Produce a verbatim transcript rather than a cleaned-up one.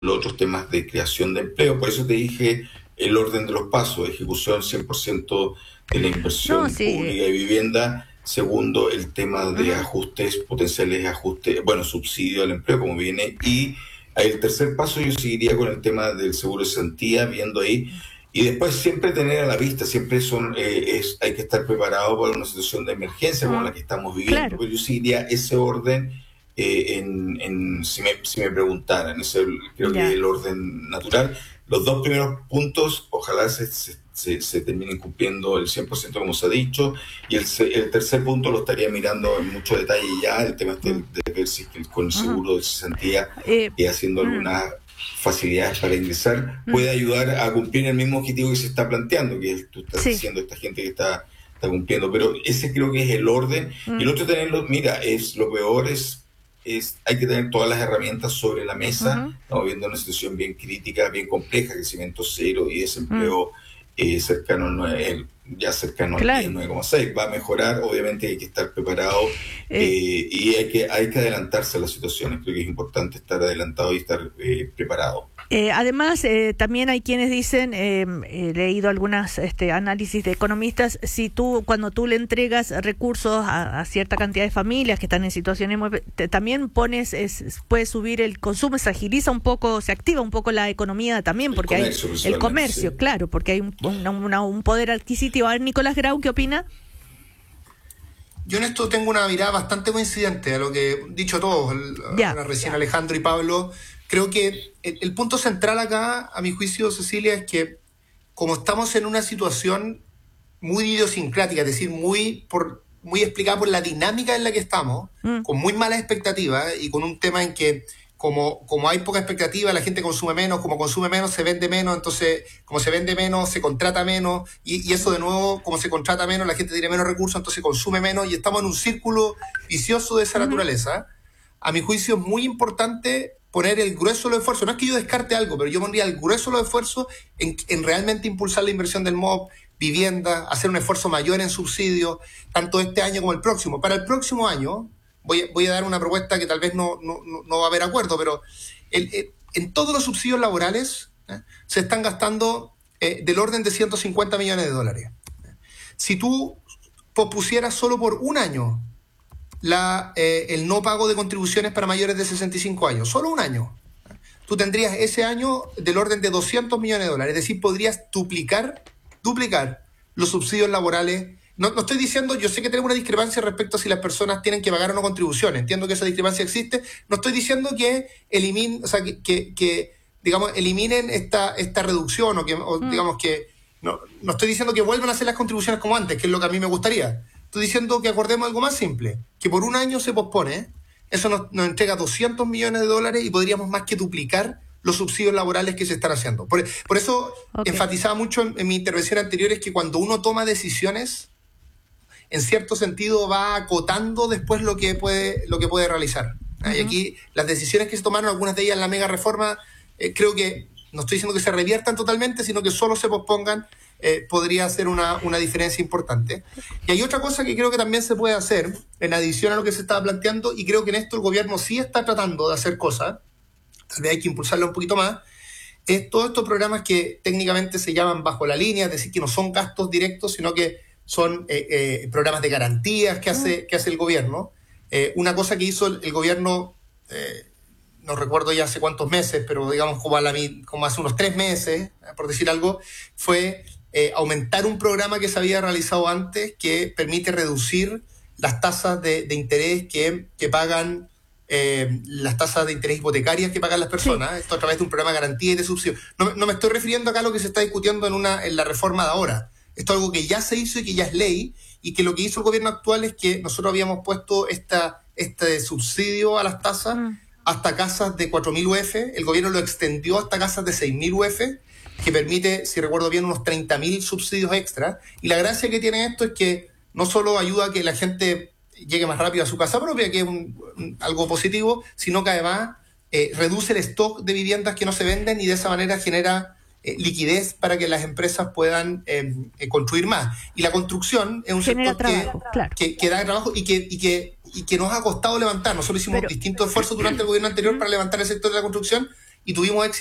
los otros temas de creación de empleo. Por eso te dije el orden de los pasos: ejecución cien por ciento de la No, inversión sí. pública y vivienda. Segundo, el tema de Ujú. ajustes, potenciales ajustes, bueno, subsidio al empleo, como viene. Y el tercer paso yo seguiría con el tema del seguro de cesantía, viendo ahí. Y después siempre tener a la vista, siempre son eh, es, hay que estar preparado para una situación de emergencia como la Mm, que estamos viviendo. claro. Pero yo seguiría ese orden. Eh, en, en, si, me, si me preguntaran, ese creo que es Ya. el orden natural. Los dos primeros puntos, ojalá se, se, se, se terminen cumpliendo el cien por ciento como se ha dicho, y el, el tercer punto lo estaría mirando en mucho detalle ya, el tema de, Mm, de ver si con el ujú. seguro de cesantía Eh, y haciendo mm, algunas facilidades para ingresar, mm, puede ayudar a cumplir el mismo objetivo que se está planteando, que es, tú estás sí. diciendo, esta gente que está, está cumpliendo. Pero ese creo que es el orden. Y Mm, el otro tenerlo, mira, es lo peor es es, hay que tener todas las herramientas sobre la mesa. ujú, Estamos viendo una situación bien crítica, bien compleja: crecimiento cero y mm, desempleo eh, cercano al nueve, ya cercano al diez, claro. nueve coma seis. Va a mejorar, obviamente hay que estar preparado Eh, eh, y hay que, hay que adelantarse a las situaciones. Creo que es importante estar adelantado y estar eh, preparado. Eh, además, eh, también hay quienes dicen, eh, he leído algunos este, análisis de economistas, si tú, cuando tú le entregas recursos a, a cierta cantidad de familias que están en situaciones muy, te, también pones, es, puedes subir el consumo, se agiliza un poco, se activa un poco la economía también, El porque hay comercio, el principalmente, comercio, sí. claro, porque hay un, una- una- un poder adquisitivo. A ver, Nicolás Grau, ¿qué opina? Yo en esto tengo una mirada bastante coincidente a lo que han dicho todos, el- Ya. ahora recién Alejandro y Pablo. Creo que el, el punto central acá, a mi juicio, Cecilia, es que como estamos en una situación muy idiosincrática, es decir, muy, por, muy explicada por la dinámica en la que estamos, Mm, con muy malas expectativas y con un tema en que como, como hay poca expectativa, la gente consume menos, como consume menos, se vende menos, entonces como se vende menos, se contrata menos, y, y eso de nuevo, como se contrata menos, la gente tiene menos recursos, entonces consume menos, y estamos en un círculo vicioso de esa ujú, naturaleza. A mi juicio es muy importante poner el grueso de los esfuerzos. No es que yo descarte algo, pero yo pondría el grueso de los esfuerzos en, en realmente impulsar la inversión del M O B, vivienda, hacer un esfuerzo mayor en subsidios, tanto este año como el próximo. Para el próximo año, voy, voy a dar una propuesta que tal vez no, no, no va a haber acuerdo, pero el, el, en todos los subsidios laborales ¿eh? se están gastando eh, del orden de ciento cincuenta millones de dólares. Si tú pospusieras solo por un año la, eh, el no pago de contribuciones para mayores de sesenta y cinco años, solo un año, tú tendrías ese año del orden de doscientos millones de dólares, es decir, podrías duplicar, duplicar los subsidios laborales. No, no estoy diciendo, yo sé que tenemos una discrepancia respecto a si las personas tienen que pagar o no contribuciones, entiendo que esa discrepancia existe, no estoy diciendo que eliminen, o sea, que, que, que digamos, eliminen esta, esta reducción o que, o, mm, digamos que, no, no estoy diciendo que vuelvan a hacer las contribuciones como antes, que es lo que a mí me gustaría. Estoy diciendo que acordemos algo más simple, que por un año se pospone, eso nos, nos entrega doscientos millones de dólares y podríamos más que duplicar los subsidios laborales que se están haciendo. Por, por eso ok. enfatizaba mucho en, en mi intervención anterior, es que cuando uno toma decisiones, en cierto sentido va acotando después lo que puede, lo que puede realizar. ¿Ah? Y Ujú. aquí las decisiones que se tomaron, algunas de ellas en la mega reforma, eh, creo que, no estoy diciendo que se reviertan totalmente, sino que solo se pospongan, eh, podría hacer una, una diferencia importante. Y hay otra cosa que creo que también se puede hacer, en adición a lo que se estaba planteando, y creo que en esto el gobierno sí está tratando de hacer cosas, tal vez hay que impulsarlo un poquito más, es todos estos programas que técnicamente se llaman bajo la línea, es decir, que no son gastos directos, sino que son eh, eh, programas de garantías que hace, que hace el gobierno. Eh, una cosa que hizo el, el gobierno, eh, no recuerdo ya hace cuántos meses, pero digamos como, a la, como hace unos tres meses, por decir algo, fue eh, aumentar un programa que se había realizado antes que permite reducir las tasas de, de interés que, que pagan Eh, las tasas de interés hipotecarias que pagan las personas, Sí. esto a través de un programa de garantía y de subsidio. No, no me estoy refiriendo acá a lo que se está discutiendo en, una, en la reforma de ahora. Esto es algo que ya se hizo y que ya es ley, y que lo que hizo el gobierno actual es que nosotros habíamos puesto esta, este subsidio a las tasas Mm, hasta casas de cuatro mil U F, el gobierno lo extendió hasta casas de seis mil U F, que permite, si recuerdo bien, unos treinta mil subsidios extra. Y la gracia que tiene esto es que no solo ayuda a que la gente llegue más rápido a su casa propia, que es un, un, algo positivo, sino que además eh, reduce el stock de viviendas que no se venden y de esa manera genera eh, liquidez para que las empresas puedan eh, eh, construir más. Y la construcción es un genera sector que, trabajo, claro. que, que da trabajo y que, y, que, y que nos ha costado levantar. Nosotros hicimos Pero, distintos esfuerzos durante el gobierno anterior para levantar el sector de la construcción y tuvimos éxito